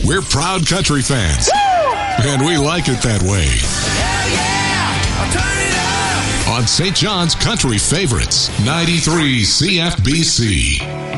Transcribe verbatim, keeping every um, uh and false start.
We're proud country fans. Woo! And we like it that way. Hell yeah! I'll turn it up! On Saint John's Country Favorites, ninety-three C F B C.